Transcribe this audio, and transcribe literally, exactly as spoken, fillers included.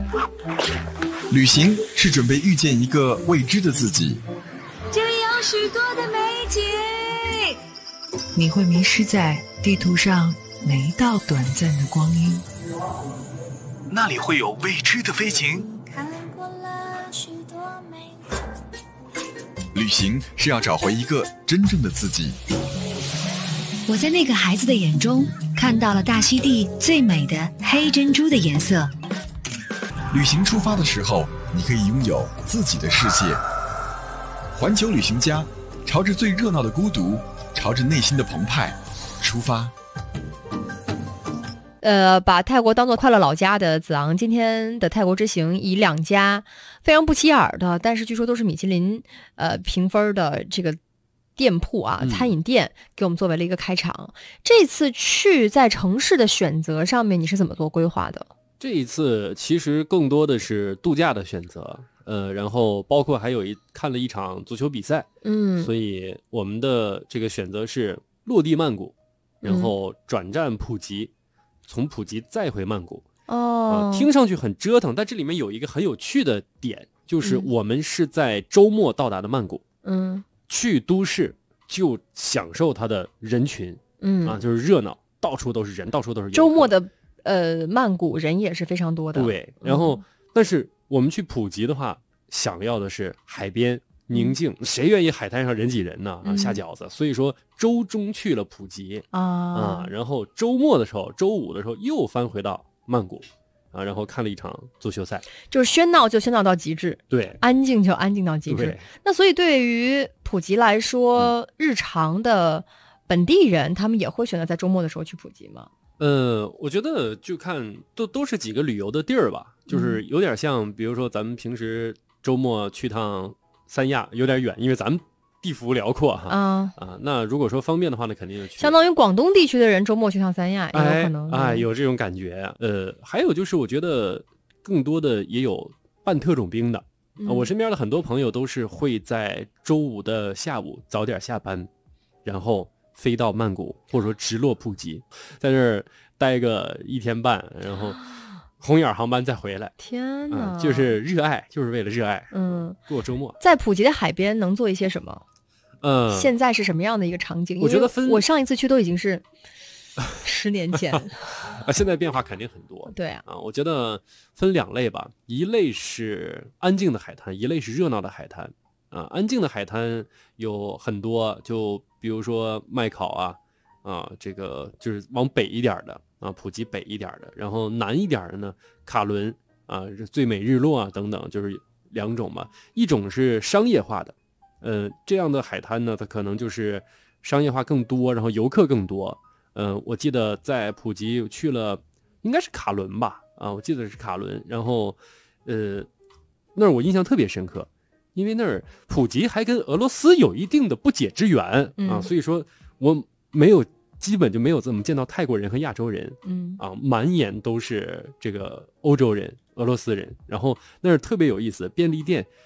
旅行是准备遇见一个未知的自己， 这里有许多的美景， 你会迷失在地图上每一道短暂的光阴， 那里会有未知的飞行。 看过了许多美景。 旅行是要找回一个真正的自己。 我在那个孩子的眼中看到了大溪地最美的黑珍珠的颜色。 旅行出发的时候，你可以拥有自己的世界。环球旅行家，朝着最热闹的孤独，朝着内心的澎湃出发。 呃，把泰国当作快乐老家的子昂，今天的泰国之行以两家非常不起眼的，但是据说都是米其林呃评分的这个店铺啊， 嗯、 餐饮店给我们作为了一个开场。这次去在城市的选择上面，你是怎么做规划的？ 这一次其实更多的是度假的选择，呃，然后包括还有一看了一场足球比赛， 嗯， 所以我们的这个选择是落地曼谷，然后转战普吉，嗯、从普吉再回曼谷。 哦、 呃，听上去很折腾，但这里面有一个很有趣的点，就是我们是在周末到达的曼谷， 嗯， 去都市就享受它的人群， 嗯啊，就是热闹，到处都是人，到处都是游客。 周末的。呃，曼谷人也是非常多的。 对，然后、嗯、但是我们去普吉的话，想要的是海边宁静，嗯、谁愿意海滩上人挤人呢？啊，下饺子。嗯、所以说周中去了普吉啊、 啊，然后周末的时候，周五的时候又翻回到曼谷啊，然后看了一场足球赛， 就是喧闹就喧闹到极致， 对， 安静就安静到极致。那所以对于普吉来说，嗯、日常的本地人他们也会选择在周末的时候去普吉吗？ 呃，我觉得就看都都是几个旅游的地儿吧，就是有点像，比如说咱们平时周末去趟三亚，有点远，因为咱们地幅辽阔哈。 啊啊，那如果说方便的话呢，肯定就去。 相当于广东地区的人周末去趟三亚也有可能。 哎，哎有这种感觉。呃，还有就是我觉得更多的也有办特种兵的。 嗯啊，我身边的很多朋友都是会在周五的下午早点下班，然后飞到曼谷，或者说直落普吉，在这儿待个一天半，然后红眼航班再回来。 天哪、 嗯，就是热爱，就是为了热爱。 嗯， 过周末在普吉的海边能做一些什么？ 嗯， 现在是什么样的一个场景？ 我觉得分， 我上一次去都已经是十年前啊，现在变化肯定很多。 对啊， 啊，我觉得分两类吧，一类是安静的海滩，一类是热闹的海滩。啊，安静的海滩有很多，就比如说麦考啊，啊，这个就是往北一点的啊，普吉北一点的，然后南一点的呢，卡伦啊，最美日落啊等等，就是两种嘛。一种是商业化的，呃，这样的海滩呢，它可能就是商业化更多，然后游客更多。嗯、呃，我记得在普吉去了，应该是卡伦吧，啊，我记得是卡伦，然后呃，那儿我印象特别深刻。因为那儿普吉还跟俄罗斯有一定的不解之缘、嗯、啊，所以说我没有基本就没有怎么见到泰国人和亚洲人， 嗯啊，满眼都是这个欧洲人、俄罗斯人。然后那儿特别有意思，便利店